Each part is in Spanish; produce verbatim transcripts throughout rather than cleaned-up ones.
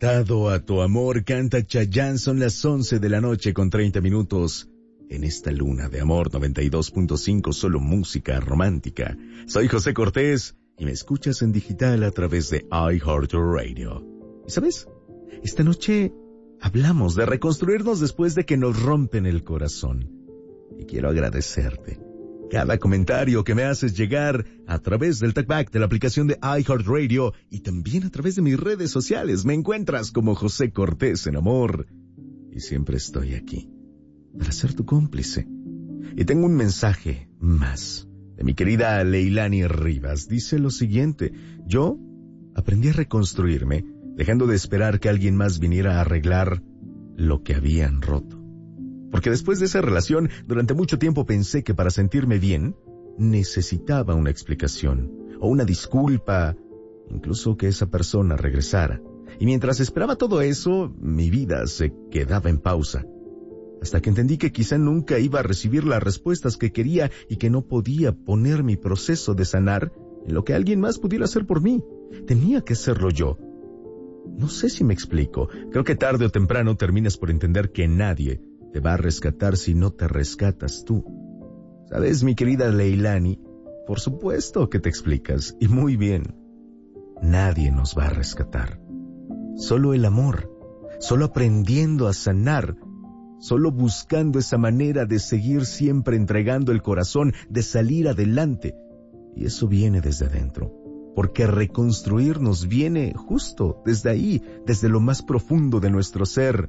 Atado a tu amor, canta Chayanne. Son las once de la noche con treinta minutos. En esta luna de amor noventa y dos punto cinco, solo música romántica. Soy José Cortés y me escuchas en digital a través de iHeartRadio. ¿Y sabes? Esta noche hablamos de reconstruirnos después de que nos rompen el corazón. Y quiero agradecerte cada comentario que me haces llegar a través del talkback de la aplicación de iHeartRadio y también a través de mis redes sociales. Me encuentras como José Cortés en Amor y siempre estoy aquí para ser tu cómplice. Y tengo un mensaje más de mi querida Leilani Rivas. Dice lo siguiente: yo aprendí a reconstruirme dejando de esperar que alguien más viniera a arreglar lo que habían roto. Porque después de esa relación, durante mucho tiempo pensé que para sentirme bien, necesitaba una explicación, o una disculpa, incluso que esa persona regresara. Y mientras esperaba todo eso, mi vida se quedaba en pausa. Hasta que entendí que quizá nunca iba a recibir las respuestas que quería y que no podía poner mi proceso de sanar en lo que alguien más pudiera hacer por mí. Tenía que hacerlo yo. No sé si me explico. Creo que tarde o temprano terminas por entender que nadie te va a rescatar si no te rescatas tú. ¿Sabes, mi querida Leilani? Por supuesto que te explicas, y muy bien. Nadie nos va a rescatar. Solo el amor, solo aprendiendo a sanar, solo buscando esa manera de seguir siempre entregando el corazón, de salir adelante. Y eso viene desde adentro, porque reconstruirnos viene justo desde ahí, desde lo más profundo de nuestro ser.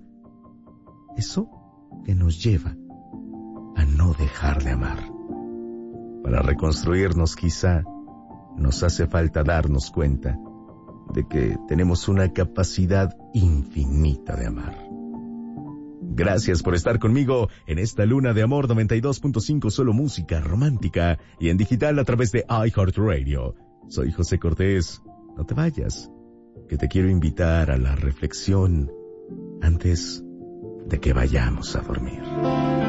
Eso que nos lleva a no dejar de amar. Para reconstruirnos quizá nos hace falta darnos cuenta de que tenemos una capacidad infinita de amar. Gracias por estar conmigo en esta luna de amor noventa y dos punto cinco, solo música romántica y en digital a través de iHeartRadio. Soy José Cortés. No te vayas, que te quiero invitar a la reflexión antes de que vayamos a dormir.